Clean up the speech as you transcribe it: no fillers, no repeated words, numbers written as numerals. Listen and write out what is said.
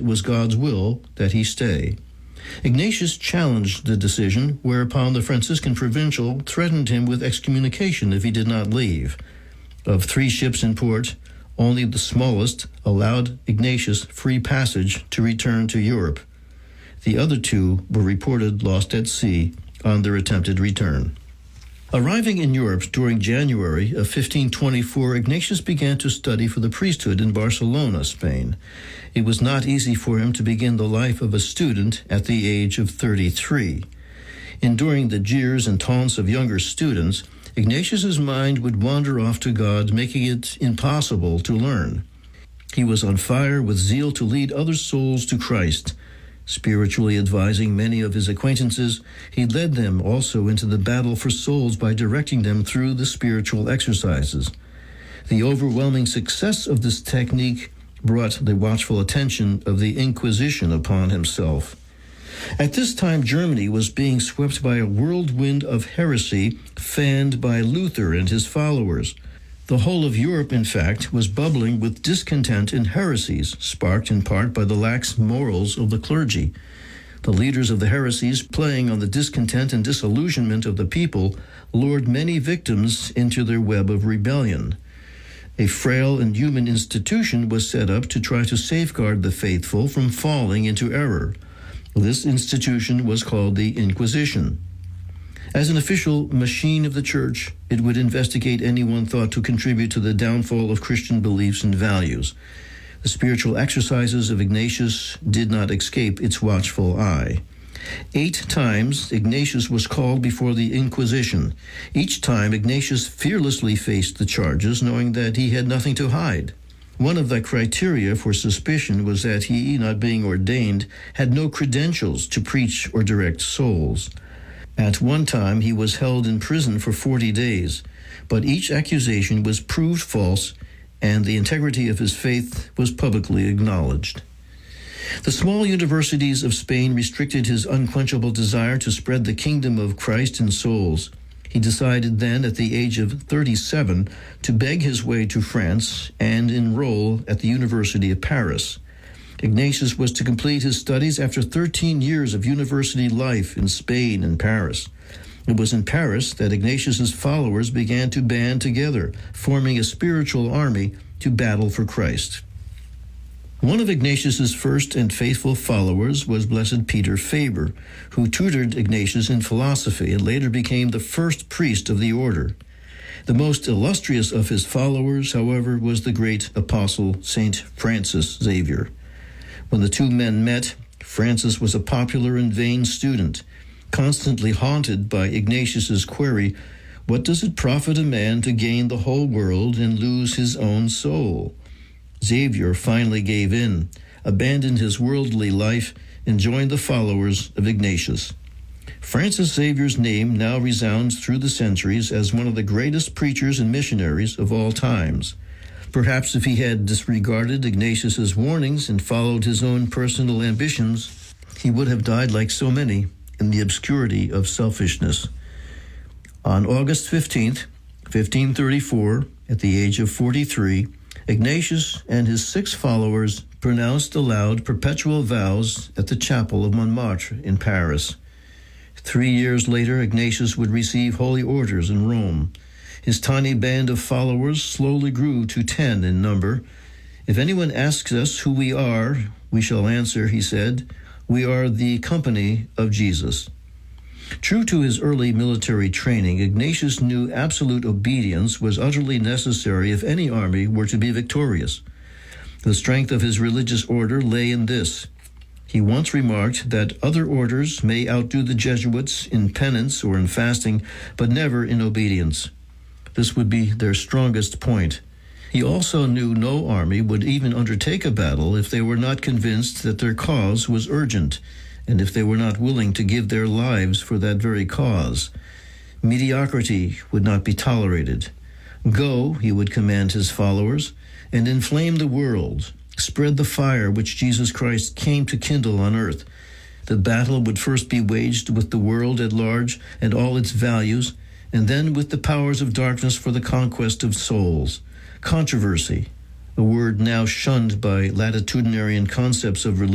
was God's will that he stay. Ignatius challenged the decision, whereupon the Franciscan provincial threatened him with excommunication if he did not leave. Of 3 ships in port, only the smallest allowed Ignatius free passage to return to Europe. The other 2 were reported lost at sea on their attempted return. Arriving in Europe during January of 1524, Ignatius began to study for the priesthood in Barcelona, Spain. It was not easy for him to begin the life of a student at the age of 33. Enduring the jeers and taunts of younger students, Ignatius's mind would wander off to God, making it impossible to learn. He was on fire with zeal to lead other souls to Christ. Spiritually advising many of his acquaintances, he led them also into the battle for souls by directing them through the spiritual exercises. The overwhelming success of this technique brought the watchful attention of the Inquisition upon himself. At this time, Germany was being swept by a whirlwind of heresy fanned by Luther and his followers. The whole of Europe, in fact, was bubbling with discontent and heresies, sparked in part by the lax morals of the clergy. The leaders of the heresies, playing on the discontent and disillusionment of the people, lured many victims into their web of rebellion. A frail and human institution was set up to try to safeguard the faithful from falling into error. This institution was called the Inquisition. As an official machine of the Church, it would investigate anyone thought to contribute to the downfall of Christian beliefs and values. The spiritual exercises of Ignatius did not escape its watchful eye. 8 times Ignatius was called before the Inquisition. Each time Ignatius fearlessly faced the charges, knowing that he had nothing to hide. One of the criteria for suspicion was that he, not being ordained, had no credentials to preach or direct souls. At one time, he was held in prison for 40 days, but each accusation was proved false, and the integrity of his faith was publicly acknowledged. The small universities of Spain restricted his unquenchable desire to spread the kingdom of Christ in souls. He decided then, at the age of 37, to beg his way to France and enroll at the University of Paris. Ignatius was to complete his studies after 13 years of university life in Spain and Paris. It was in Paris that Ignatius's followers began to band together, forming a spiritual army to battle for Christ. One of Ignatius's first and faithful followers was Blessed Peter Faber, who tutored Ignatius in philosophy and later became the first priest of the order. The most illustrious of his followers, however, was the great apostle Saint Francis Xavier. When the 2 men met, Francis was a popular and vain student, constantly haunted by Ignatius's query, "What does it profit a man to gain the whole world and lose his own soul?" Xavier finally gave in, abandoned his worldly life, and joined the followers of Ignatius. Francis Xavier's name now resounds through the centuries as one of the greatest preachers and missionaries of all times. Perhaps if he had disregarded Ignatius's warnings and followed his own personal ambitions, he would have died like so many in the obscurity of selfishness. On August 15th, 1534, at the age of 43, Ignatius and his 6 followers pronounced aloud perpetual vows at the chapel of Montmartre in Paris. 3 years later, Ignatius would receive holy orders in Rome. His tiny band of followers slowly grew to 10 in number. "If anyone asks us who we are, we shall answer," he said, "we are the company of Jesus." True to his early military training, Ignatius knew absolute obedience was utterly necessary if any army were to be victorious. The strength of his religious order lay in this. He once remarked that other orders may outdo the Jesuits in penance or in fasting, but never in obedience. This would be their strongest point. He also knew no army would even undertake a battle if they were not convinced that their cause was urgent, and if they were not willing to give their lives for that very cause. Mediocrity would not be tolerated. "Go," he would command his followers, "and inflame the world. Spread the fire which Jesus Christ came to kindle on earth." The battle would first be waged with the world at large and all its values, and then with the powers of darkness for the conquest of souls. Controversy, a word now shunned by latitudinarian concepts of religion,